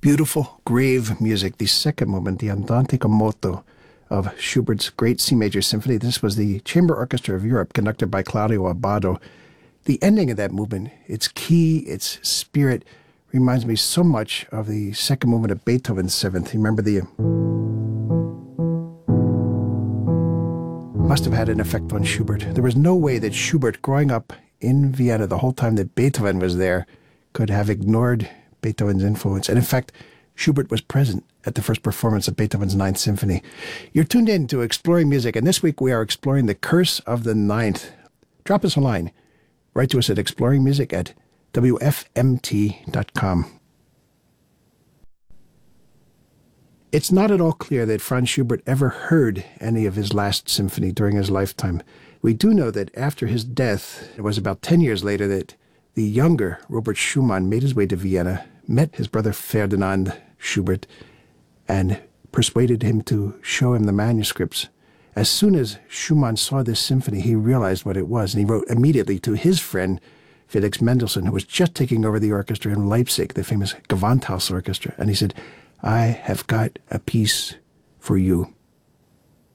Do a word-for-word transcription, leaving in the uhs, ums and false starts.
Beautiful, grave music, the second movement, the Andante con moto of Schubert's Great C Major Symphony. This was the Chamber Orchestra of Europe, conducted by Claudio Abbado. The ending of that movement, its key, its spirit, reminds me so much of the second movement of Beethoven's Seventh. You remember the... must have had an effect on Schubert. There was no way that Schubert, growing up in Vienna the whole time that Beethoven was there, could have ignored Beethoven's influence. And in fact, Schubert was present at the first performance of Beethoven's Ninth Symphony. You're tuned in to Exploring Music, and this week we are exploring the Curse of the Ninth. Drop us a line. Write to us at exploringmusic at w f m t dot com. It's not at all clear that Franz Schubert ever heard any of his last symphony during his lifetime. We do know that after his death, it was about ten years later that the younger Robert Schumann made his way to Vienna, met his brother Ferdinand Schubert, and persuaded him to show him the manuscripts. As soon as Schumann saw this symphony, he realized what it was, and he wrote immediately to his friend Felix Mendelssohn, who was just taking over the orchestra in Leipzig, the famous Gewandhaus Orchestra, and he said, "I have got a piece for you."